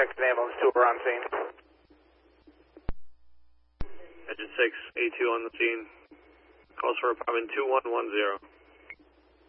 expect an ambulance to arrive on scene. Engine 6, A2 on the scene. Calls for apartment 2110.